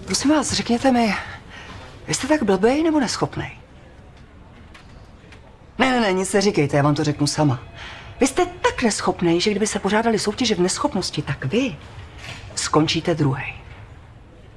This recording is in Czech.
Prosím vás, řekněte mi, vy jste tak blbej nebo neschopnej? Ne, nic neříkejte, já vám to řeknu sama. Vy jste tak neschopnej, že kdyby se pořádali soutěže v neschopnosti, tak vy skončíte druhej.